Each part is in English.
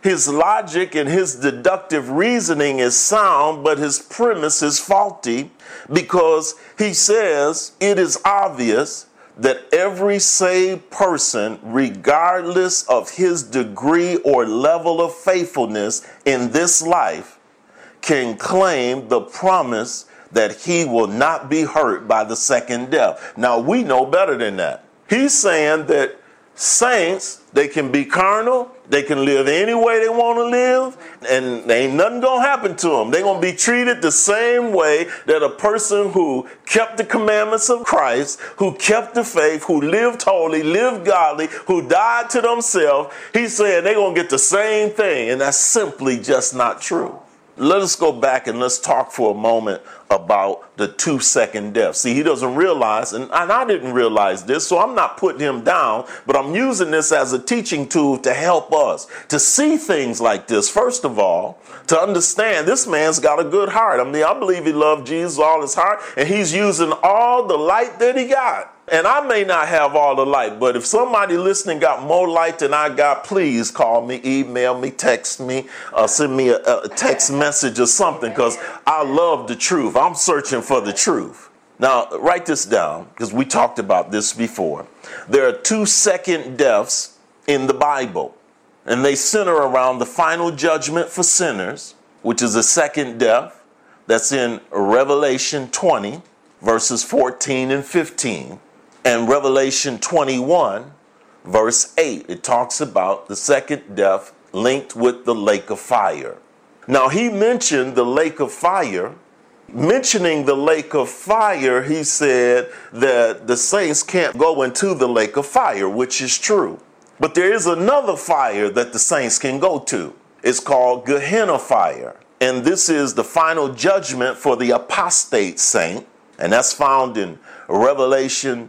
His logic and his deductive reasoning is sound, but his premise is faulty because he says it is obvious that every saved person, regardless of his degree or level of faithfulness in this life, can claim the promise that he will not be hurt by the second death. Now, we know better than that. He's saying that saints, they can be carnal, they can live any way they want to live, and ain't nothing going to happen to them. They're going to be treated the same way that a person who kept the commandments of Christ, who kept the faith, who lived holy, lived godly, who died to themselves, he's saying they're going to get the same thing, and that's simply just not true. Let us go back and let's talk for a moment about the 2 second deaths. See, he doesn't realize, and I didn't realize this, so I'm not putting him down, but I'm using this as a teaching tool to help us to see things like this. First of all, to understand this man's got a good heart. I mean, I believe he loved Jesus all his heart, and he's using all the light that he got. And I may not have all the light, but if somebody listening got more light than I got, please call me, email me, text me, send me a text message or something, because I love the truth. I'm searching for the truth. Now, write this down, because we talked about this before. There are 2 second deaths in the Bible, and they center around the final judgment for sinners, which is the second death. That's in Revelation 20, verses 14 and 15. And Revelation 21, verse 8, it talks about the second death linked with the lake of fire. Now, he mentioned the lake of fire. Mentioning the lake of fire, he said that the saints can't go into the lake of fire, which is true. But there is another fire that the saints can go to. It's called Gehenna fire. And this is the final judgment for the apostate saint. And that's found in Revelation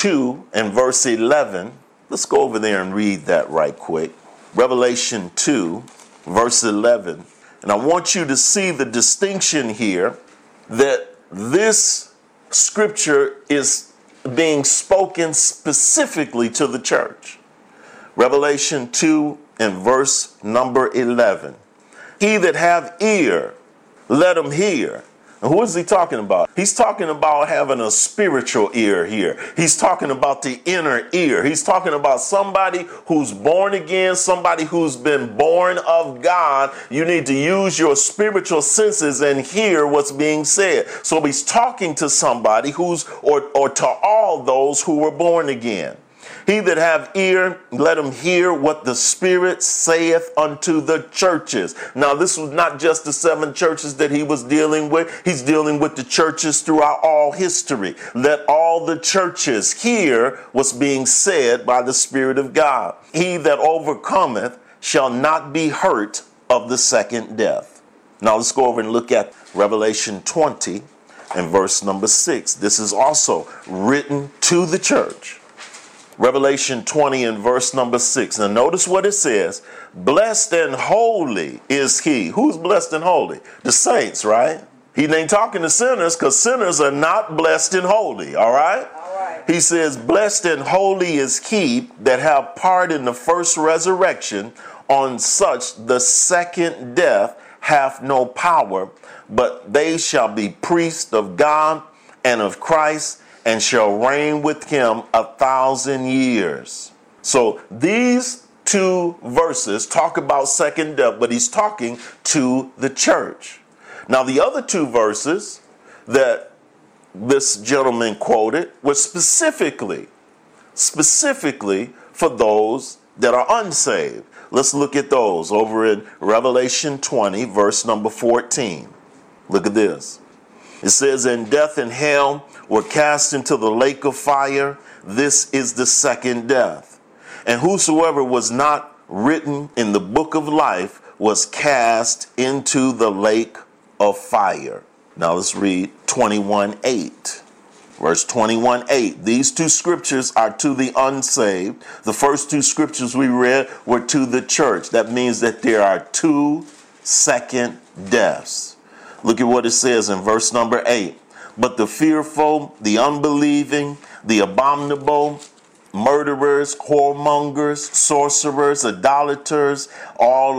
2 and verse 11. Let's go over there and read that right quick. Revelation 2, verse 11. And I want you to see the distinction here that this scripture is being spoken specifically to the church. Revelation 2 and verse number 11. He that have ear, let him hear. And who is he talking about? He's talking about having a spiritual ear here. He's talking about the inner ear. He's talking about somebody who's born again, somebody who's been born of God. You need to use your spiritual senses and hear what's being said. So he's talking to somebody who's, or to all those who were born again. He that have ear, let him hear what the Spirit saith unto the churches. Now, this was not just the 7 churches that he was dealing with. He's dealing with the churches throughout all history. Let all the churches hear what's being said by the Spirit of God. He that overcometh shall not be hurt of the second death. Now, let's go over and look at Revelation 20 and verse number 6. This is also written to the church. Revelation 20 and verse number 6. Now notice what it says. Blessed and holy is he. Who's blessed and holy? The saints, right? He ain't talking to sinners, because sinners are not blessed and holy, all right? He says, blessed and holy is he that have part in the first resurrection. On such the second death hath no power, but they shall be priests of God and of Christ, and shall reign with him 1,000 years. So these 2 verses talk about second death, but he's talking to the church. Now, the other 2 verses that this gentleman quoted were specifically for those that are unsaved. Let's look at those over in Revelation 20, verse number 14. Look at this. It says, and death and hell were cast into the lake of fire. This is the second death. And whosoever was not written in the book of life was cast into the lake of fire. Now let's read 21:8. Verse 21:8. These 2 scriptures are to the unsaved. The first 2 scriptures we read were to the church. That means that there are 2 second deaths. Look at what it says in verse number 8. But the fearful, the unbelieving, the abominable, murderers, whoremongers, sorcerers, idolaters, all